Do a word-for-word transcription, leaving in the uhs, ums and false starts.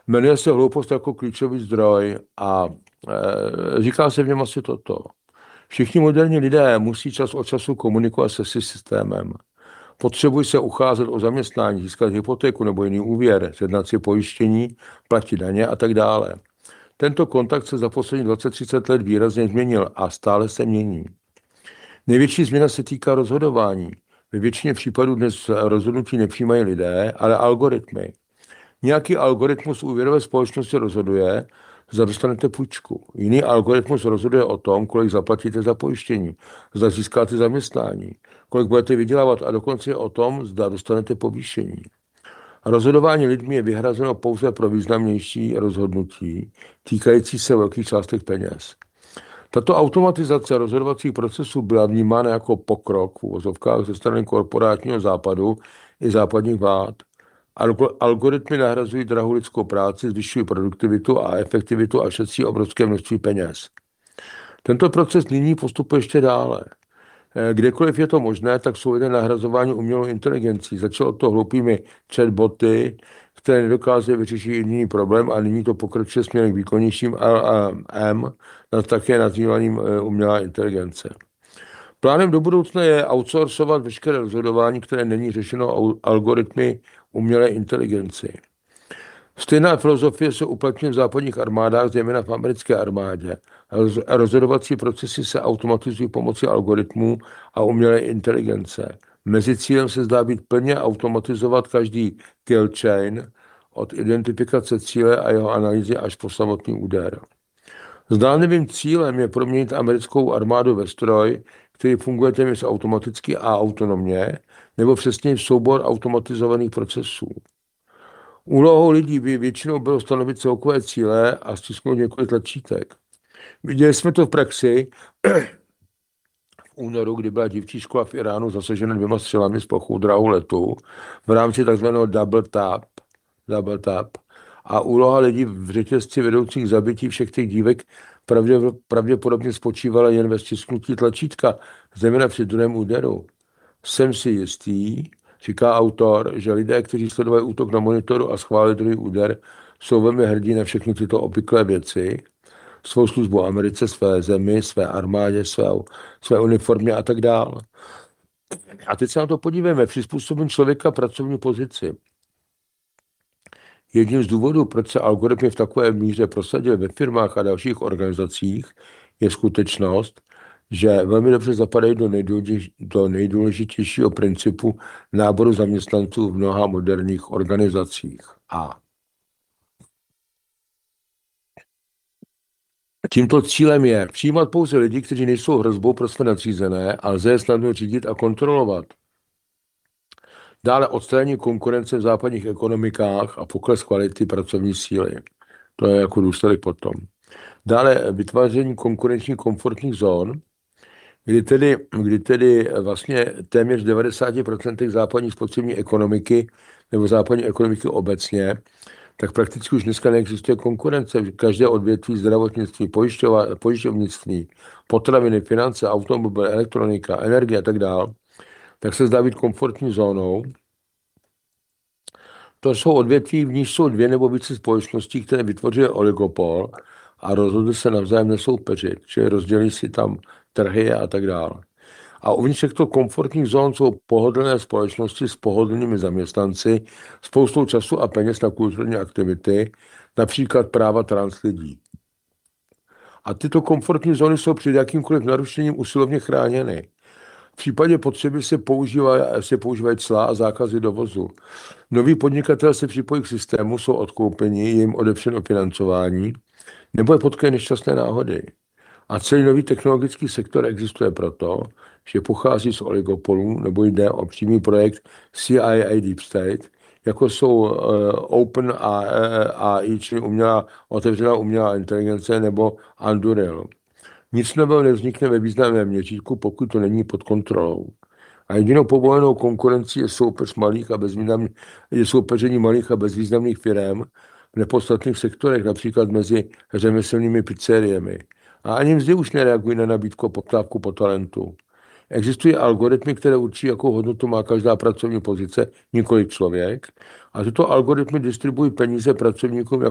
Jmenuje se Hloupost jako klíčový zdroj a e, říká se v něm asi toto. Všichni moderní lidé musí čas od času komunikovat se systémem. Potřebují se ucházet o zaměstnání, získat hypotéku nebo jiný úvěr, zjednat si pojištění, platit daně a tak dále. Tento kontakt se za poslední dvacet třicet let výrazně změnil a stále se mění. Největší změna se týká rozhodování. Ve většině případů dnes rozhodnutí nepřijímají lidé, ale algoritmy. Nějaký algoritmus úvěrové společnosti rozhoduje, zda dostanete půjčku. Jiný algoritmus rozhoduje o tom, kolik zaplatíte za pojištění, zda získáte zaměstnání, kolik budete vydělávat a dokonce o tom, zda dostanete povýšení. Rozhodování lidmi je vyhrazeno pouze pro významnější rozhodnutí týkající se velkých částek peněz. Tato automatizace rozhodovacích procesů byla vnímána jako pokrok v uvozovkách ze strany korporátního západu i západních vlád. Algoritmy nahrazují drahou lidskou práci, zvyšují produktivitu a efektivitu a šetří obrovské množství peněz. Tento proces nyní postupuje ještě dále. Kdekoliv je to možné, tak jsou lidé nahrazování umělou inteligencí. Začalo to hloupými chatboty, které nedokázají vyřešit jiný problém a nyní to pokračuje směrem k výkonnějším L L M, také nazývaným umělá inteligence. Plánem do budoucna je outsourcovat veškeré rozhodování, které není řešeno algoritmy umělé inteligenci. Stejná filozofie se uplatňuje v západních armádách, zejména v americké armádě. Rozhodovací procesy se automatizují pomocí algoritmů a umělé inteligence. Mezi cílem se zdá být plně automatizovat každý kill chain od identifikace cíle a jeho analýzy až po samotný úder. Zdánlivým cílem je proměnit americkou armádu ve stroj, který funguje téměř automaticky a autonomně, nebo přesně v soubor automatizovaných procesů. Úlohou lidí by většinou bylo stanovit celkové cíle a stisknout několik tlačítek. Viděli jsme to v praxi v únoru, kdy byla dívčí škola v Iránu zasažena dvěma střelami z plochou drahou letu v rámci tzv. double tap, double tap. A úloha lidí v řetězci vedoucích zabití všech těch dívek pravděpodobně spočívala jen ve stisknutí tlačítka, zejména při druhém úderu. Jsem si jistý, říká autor, že lidé, kteří sledovali útok na monitoru a schválili druhý úder, jsou velmi hrdí na všechny tyto obvyklé věci, svou službu Americe, své zemi, své armádě, své, své uniformě a tak dále. A teď se na to podívejme, přizpůsobím člověka pracovní pozici. Jedním z důvodů, proč se algoritmy v takové míře prosadily ve firmách a dalších organizacích, je skutečnost, že velmi dobře zapadají do, do nejdůležitějšího principu náboru zaměstnanců v mnoha moderních organizacích. A tímto cílem je přijímat pouze lidi, kteří nejsou hrozbou pro své nadřízené a lze je snadno řídit a kontrolovat. Dále odstranění konkurence v západních ekonomikách a pokles kvality pracovní síly. To je jako důsledek potom. Dále vytváření konkurenčních komfortních zón, kdy tedy, kdy tedy vlastně téměř devadesát procent západní spotřební ekonomiky nebo západní ekonomiky obecně, tak prakticky už dneska neexistuje konkurence. Každé odvětví zdravotnictví, pojišťovnictví, potraviny, finance, automobil, elektronika, energie a tak dále, tak se zdá být komfortní zónou. To jsou odvětví, v níž jsou dvě nebo více společností, které vytvořily oligopol a rozhodly se navzájem nesoupeřit, čili rozdělí si tam trhy a tak dále. A uvnitř těchto komfortních zón jsou pohodlné společnosti s pohodlnými zaměstnanci, spoustou času a peněz na kulturní aktivity, například práva trans lidí. A tyto komfortní zóny jsou před jakýmkoliv narušením usilovně chráněny. V případě potřeby se používají, se používají cla a zákazy dovozu. Noví podnikatelé se připojí k systému, jsou odkoupeni, jim odepřeno financování, nebo je potkají nešťastné náhody. A celý nový technologický sektor existuje proto, že pochází z oligopolů, nebo jde o přímý projekt C I A Deep State, jako jsou uh, Open A I, čili umělá, otevřená umělá inteligence, nebo Anduril. Nic nového nevznikne ve významném měřítku, pokud to není pod kontrolou. A jedinou povolenou konkurencí je soupeř malých a bezvýznamných, je soupeření malých a bezvýznamných firem v nepodstatných sektorech, například mezi řemeslnými pizzeriemi. A ani mzdy už nereagují na nabídku a poptávku po talentu. Existují algoritmy, které určí, jakou hodnotu má každá pracovní pozice, nikoliv člověk. A tyto algoritmy distribuují peníze pracovníkům